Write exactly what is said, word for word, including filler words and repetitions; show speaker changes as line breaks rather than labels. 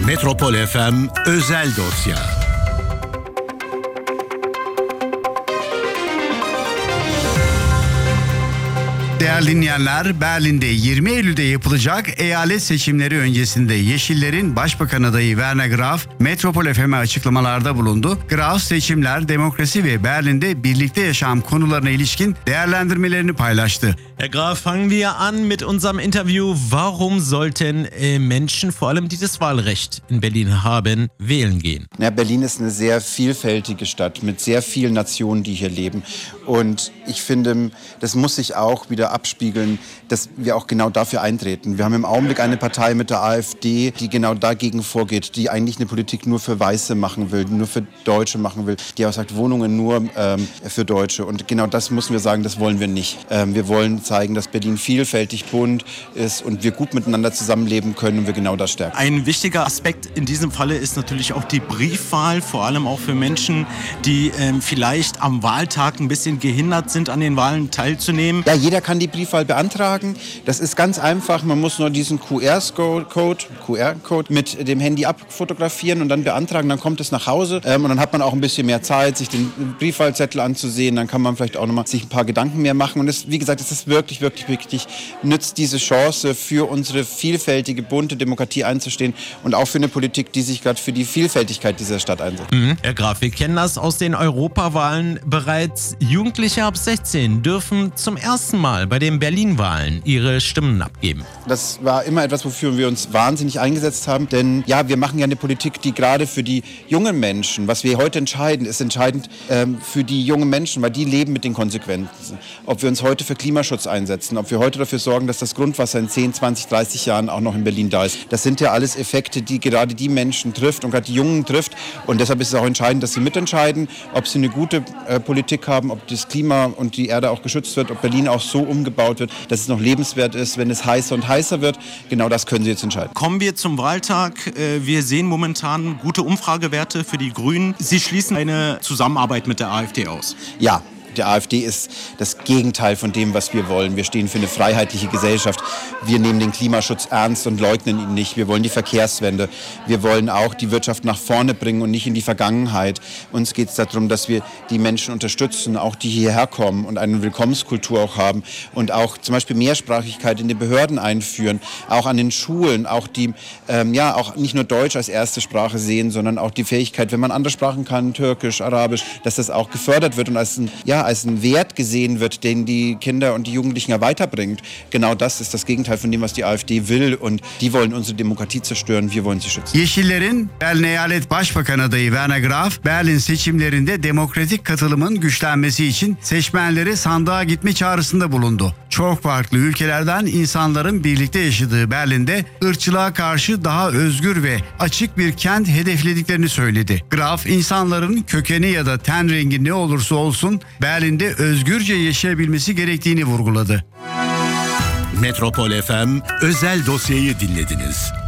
Metropol F M Özel Dosya. Değerli dinleyenler, Berlin'de yirmi Eylül'de yapılacak eyalet seçimleri öncesinde Yeşillerin Başbakan adayı Werner Graf, Metropol F M'e açıklamalarda bulundu. Graf, seçimler, demokrasi ve Berlin'de birlikte yaşam konularına ilişkin değerlendirmelerini paylaştı.
Herr Graf, fangen wir an mit unserem Interview. Warum sollten äh, Menschen, vor allem die das Wahlrecht in Berlin haben, wählen gehen?
Ja, Berlin ist eine sehr vielfältige Stadt mit sehr vielen Nationen, die hier leben. Und ich finde, das muss sich auch wieder abspiegeln, dass wir auch genau dafür eintreten. Wir haben im Augenblick eine Partei mit der AfD, die genau dagegen vorgeht, die eigentlich eine Politik nur für Weiße machen will, nur für Deutsche machen will, die auch sagt, Wohnungen nur ähm, für Deutsche. Und genau das müssen wir sagen, das wollen wir nicht. Ähm, wir wollen zeigen, dass Berlin vielfältig, bunt ist und wir gut miteinander zusammenleben können und wir genau das stärken.
Ein wichtiger Aspekt in diesem Falle ist natürlich auch die Briefwahl, vor allem auch für Menschen, die ähm, vielleicht am Wahltag ein bisschen gehindert sind, an den Wahlen teilzunehmen.
Ja, jeder kann die Briefwahl beantragen. Das ist ganz einfach. Man muss nur diesen Q R-Code Q R-Code mit dem Handy abfotografieren und dann beantragen. Dann kommt es nach Hause ähm, und dann hat man auch ein bisschen mehr Zeit, sich den Briefwahlzettel anzusehen. Dann kann man vielleicht auch noch mal sich ein paar Gedanken mehr machen. Und es, wie gesagt, es ist wirklich, wirklich wichtig, nützt diese Chance für unsere vielfältige, bunte Demokratie einzustehen und auch für eine Politik, die sich gerade für die Vielfältigkeit dieser Stadt einsetzt.
Mhm. Herr Graf, wir kennen das aus den Europawahlen bereits. Jugendliche ab sechzehn dürfen zum ersten Mal bei den Berlin-Wahlen ihre Stimmen abgeben.
Das war immer etwas, wofür wir uns wahnsinnig eingesetzt haben, denn ja, wir machen ja eine Politik, die gerade für die jungen Menschen, was wir heute entscheiden, ist entscheidend ähm, für die jungen Menschen, weil die leben mit den Konsequenzen. Ob wir uns heute für Klimaschutz einsetzen, ob wir heute dafür sorgen, dass das Grundwasser in zehn, zwanzig, dreißig Jahren auch noch in Berlin da ist. Das sind ja alles Effekte, die gerade die Menschen trifft und gerade die Jungen trifft. Und deshalb ist es auch entscheidend, dass sie mitentscheiden, ob sie eine gute äh, Politik haben, ob das Klima und die Erde auch geschützt wird, ob Berlin auch so umgebaut wird, dass es noch lebenswert ist, wenn es heißer und heißer wird. Genau das können Sie jetzt entscheiden.
Kommen wir zum Wahltag. Wir sehen momentan gute Umfragewerte für die Grünen. Sie schließen eine Zusammenarbeit mit der AfD aus.
Ja. Die AfD ist das Gegenteil von dem, was wir wollen. Wir stehen für eine freiheitliche Gesellschaft. Wir nehmen den Klimaschutz ernst und leugnen ihn nicht. Wir wollen die Verkehrswende. Wir wollen auch die Wirtschaft nach vorne bringen und nicht in die Vergangenheit. Uns geht es darum, dass wir die Menschen unterstützen, auch die hierher kommen und eine Willkommenskultur auch haben und auch zum Beispiel Mehrsprachigkeit in den Behörden einführen, auch an den Schulen, auch die, ähm, ja, auch nicht nur Deutsch als erste Sprache sehen, sondern auch die Fähigkeit, wenn man andere Sprachen kann, Türkisch, Arabisch, dass das auch gefördert wird und als ein, ja, als ein Wert gesehen wird, den die Kinder und die Jugendlichen ja weiterbringt. Genau das ist das Gegenteil von dem, was die AfD will und die wollen unsere Demokratie zerstören, wir wollen sie schützen.
Yeşillerin Berlin Eyalet Başbakan adayı Werner Graf, Berlin seçimlerinde demokratik katılımın güçlenmesi için seçmenleri sandığa gitme çağrısında bulundu. Çok farklı ülkelerden insanların birlikte yaşadığı Berlin'de ırkçılığa karşı daha özgür ve açık bir kent hedeflediklerini söyledi. Graf, insanların kökeni ya da ten rengi ne olursa olsun Berlin'de özgürce yaşayabilmesi gerektiğini vurguladı. Metropol F M özel dosyayı dinlediniz.